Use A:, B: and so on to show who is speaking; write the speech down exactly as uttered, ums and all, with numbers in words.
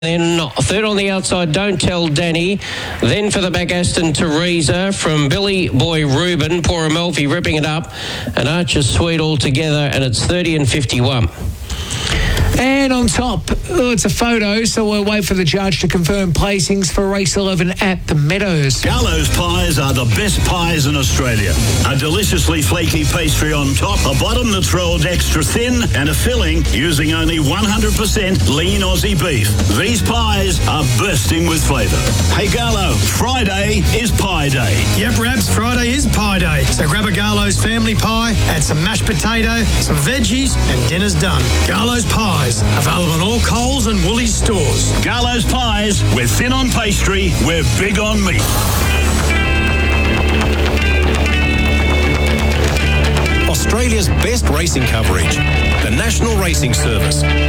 A: Then third on the outside, Don't Tell Danny. Then for the back, Aston Teresa from Billy Boy Ruben. Poor Amalfi ripping it up. And Archer Sweet all together, and it's thirty and fifty-one.
B: And on top, oh, it's a photo, so we'll wait for the judge to confirm placings for race eleven at the Meadows.
C: Gallows pies are the best pies in Australia. A deliciously flaky pastry on top, a bottom that's rolled extra thin, and a filling using only one hundred percent lean Aussie beef. These pies are bursting with flavour. Hey Gallo, Friday is Pie Day.
D: Yep, Rabs, Friday is Pie Day. So grab a Garlo's family pie, add some mashed potato, some veggies, and dinner's done. Garlo's Pies, available in all Coles and Woolies stores.
C: Gallows pies, we're thin on pastry, we're big on meat.
E: Australia's best racing coverage, the National Racing Service.